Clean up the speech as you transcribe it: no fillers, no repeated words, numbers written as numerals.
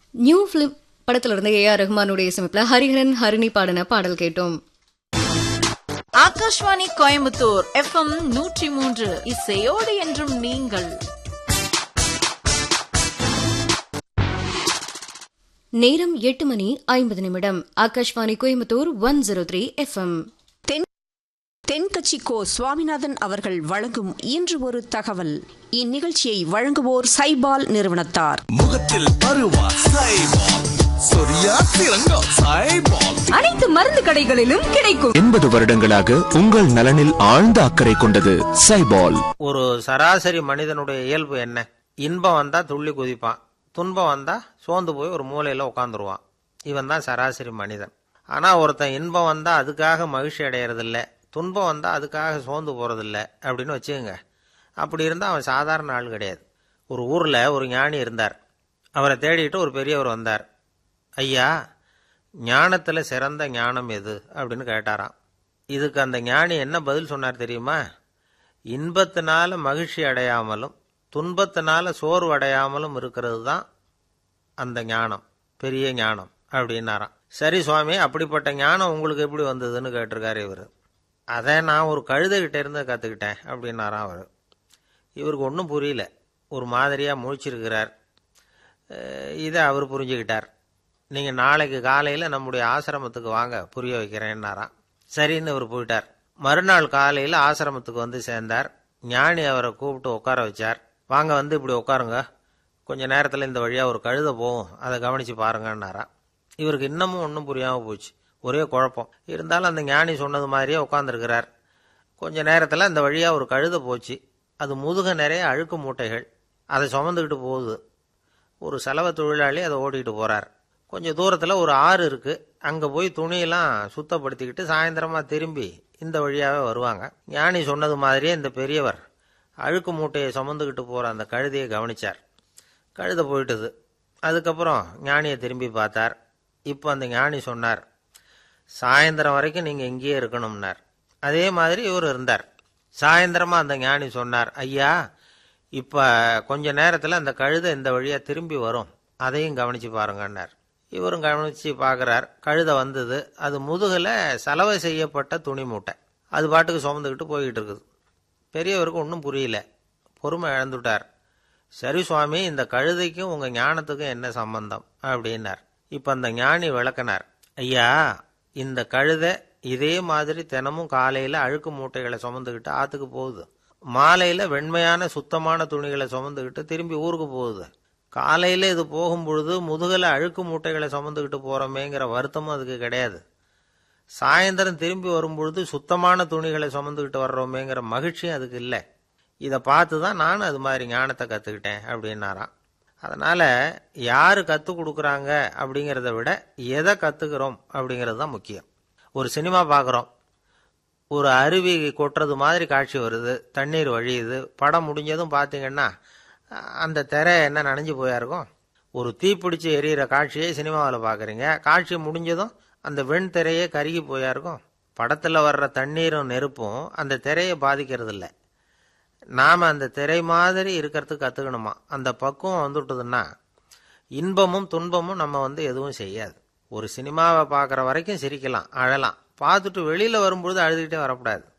New film படத்துல இருந்த AR ரஹ்மானுடைய இசையமைப்புல ஹரிஹரன் ஹரிணி பாடின பாடல் கேட்டோம். ஆகாஷ்வாணி கோயம்புத்தூர் FM 103 இசையோடு என்றும் நீங்கள். நேரம் 8:50. ஆகாஷ்வாணி கோயம்புத்தூர் 103 FM. தென்கட்சி கோ சுவாமிநாதன் அவர்கள் வழங்கும் இன்று ஒரு தகவல். இந்நிகழ்ச்சியை வழங்குவோர் சைபால் நிறுவனத்தார். முகத்தில் பருவா சைபால், சொரியா திரங்கா சைபால், அனைத்து மருந்து கடைகளிலும் கிடைக்கும். 80 வருடங்களாக உங்கள் நலனில் ஆழ்ந்த அக்கறை கொண்டது சைபால். ஒரு சராசரி மனிதனுடைய இயல்பு என்ன? இன்பம் வந்தா துள்ளி குதிப்பான், துன்பம் வந்தா சோர்ந்து போய் ஒரு மூலையில உட்காந்துருவான். இவன் தான் சராசரி மனிதன். ஆனா ஒருத்தன் இன்பம் வந்தா அதுக்காக மகிழ்ச்சி அடையறதில்ல, துன்பம் வந்தால் அதுக்காக சோர்ந்து போகிறதில்ல அப்படின்னு வச்சுக்கோங்க. அப்படி இருந்தால் அவன் சாதாரண ஆள் கிடையாது. ஒரு ஊரில் ஒரு ஞானி இருந்தார். அவரை தேடிட்டு ஒரு பெரியவர் வந்தார். ஐயா, ஞானத்தில் சிறந்த ஞானம் எது அப்படின்னு கேட்டாராம். இதுக்கு அந்த ஞானி என்ன பதில் சொன்னார் தெரியுமா? இன்பத்தினால மகிழ்ச்சி அடையாமலும் துன்பத்தினால சோர்வு அடையாமலும் இருக்கிறது தான் அந்த ஞானம், பெரிய ஞானம் அப்படின்னாராம். சரி சுவாமி, அப்படிப்பட்ட ஞானம் உங்களுக்கு எப்படி வந்ததுன்னு கேட்டிருக்காரு இவர். அதை நான் ஒரு கழுதைகிட்ட இருந்து கற்றுக்கிட்டேன் அப்படின்னாராம் அவர். இவருக்கு ஒன்றும் புரியல, ஒரு மாதிரியாக முழிச்சிருக்கிறார். இதை அவர் புரிஞ்சுக்கிட்டார். நீங்கள் நாளைக்கு காலையில் நம்முடைய ஆசிரமத்துக்கு வாங்க, புரிய வைக்கிறேன்னாராம். சரின்னு அவர் போயிட்டார். மறுநாள் காலையில் ஆசிரமத்துக்கு வந்து சேர்ந்தார். ஞானி அவரை கூப்பிட்டு உட்கார வச்சார். வாங்க, வந்து இப்படி உட்காருங்க, கொஞ்சம் நேரத்தில் இந்த வழியாக ஒரு கழுதை போகும், அதை கவனித்து பாருங்கன்னாராம். இவருக்கு இன்னமும் ஒன்றும் புரியாமல் போச்சு, ஒரே குழப்பம். இருந்தாலும் அந்த ஞானி சொன்னது மாதிரியே உட்காந்துருக்கிறார். கொஞ்ச நேரத்தில் அந்த வழியாக ஒரு கழுதை போச்சு. அது முதுக நிறைய அழுக்கு மூட்டைகள், அதை சுமந்துக்கிட்டு போகுது. ஒரு சலவை தொழிலாளி அதை ஓடிக்கிட்டு போகிறார். கொஞ்சம் தூரத்தில் ஒரு ஆறு இருக்குது. அங்கே போய் துணியெல்லாம் சுத்தப்படுத்திக்கிட்டு சாயந்தரமாக திரும்பி இந்த வழியாகவே வருவாங்க. ஞானி சொன்னது மாதிரியே இந்த பெரியவர் அழுக்கு மூட்டையை சுமந்துக்கிட்டு போகிற அந்த கழுதையை கவனித்தார். கழுதை போயிட்டுது. அதுக்கப்புறம் ஞானியை திரும்பி பார்த்தார். இப்போ அந்த ஞானி சொன்னார், சாயந்தரம் வரைக்கும் நீங்கள் இங்கேயே இருக்கணும்னார். அதே மாதிரி இவர் இருந்தார். சாயந்தரமாக அந்த ஞானி சொன்னார், ஐயா, இப்போ கொஞ்ச நேரத்தில் அந்த கழுதை இந்த வழியாக திரும்பி வரும், அதையும் கவனித்து பாருங்கன்னார். இவரும் கவனித்து பார்க்குறார். கழுதை வந்தது. அது முதுகில் சலவை செய்யப்பட்ட துணி மூட்டை, அது பாட்டுக்கு சுமந்துக்கிட்டு போய்கிட்டு இருக்குது. பெரியவருக்கு ஒன்றும் புரியல, பொறுமை இழந்துட்டார். சரி சுவாமி, இந்த கழுதைக்கும் உங்கள் ஞானத்துக்கும் என்ன சம்பந்தம் அப்படின்னார். இப்போ அந்த ஞானி விளக்கினார். ஐயா, இந்த கழுதை இதே மாதிரி தினமும் காலையில் அழுக்கு மூட்டைகளை சுமந்துக்கிட்டு ஆற்றுக்கு போகுது, மாலையில் வெண்மையான சுத்தமான துணிகளை சுமந்துக்கிட்டு திரும்பி ஊருக்கு போகுது. காலையில் இது போகும்பொழுது முதுகில் அழுக்கு மூட்டைகளை சுமந்துக்கிட்டு போகிறோமேங்கிற வருத்தமும் அதுக்கு கிடையாது. சாயந்தரம் திரும்பி வரும்பொழுது சுத்தமான துணிகளை சுமந்துக்கிட்டு வர்றோமேங்கிற மகிழ்ச்சியும் அதுக்கு இல்லை. இதை பார்த்து தான் நானும் அது மாதிரி ஞானத்தை கற்றுக்கிட்டேன் அப்படின்னாராம். அதனால் யார் கற்றுக் கொடுக்குறாங்க அப்படிங்கிறத விட எதை கற்றுக்கிறோம் அப்படிங்கிறது தான் முக்கியம். ஒரு சினிமா பார்க்குறோம், ஒரு அருவி கொட்டுறது மாதிரி காட்சி வருது, தண்ணீர் வழியுது. படம் முடிஞ்சதும் பார்த்தீங்கன்னா அந்த திரை என்ன நனைஞ்சு போயா இருக்கும். ஒரு தீப்பிடிச்சு எரியிற காட்சியை சினிமாவில் பார்க்குறீங்க, காட்சி முடிஞ்சதும் அந்த வெண் திரையே கருகி போயா இருக்கும். படத்தில் வர்ற தண்ணீரும் நெருப்பும் அந்த திரையை பாதிக்கிறது இல்லை. நாம் அந்த திரை மாதிரி இருக்கிறதுக்கு கற்றுக்கணுமா. அந்த பக்குவம் வந்துவிட்டதுன்னா இன்பமும் துன்பமும் நம்ம எதுவும் செய்யாது. ஒரு சினிமாவை பார்க்குற வரைக்கும் சிரிக்கலாம், அழலாம். பார்த்துட்டு வெளியில் வரும்பொழுது அழுதுகிட்டே வரக்கூடாது.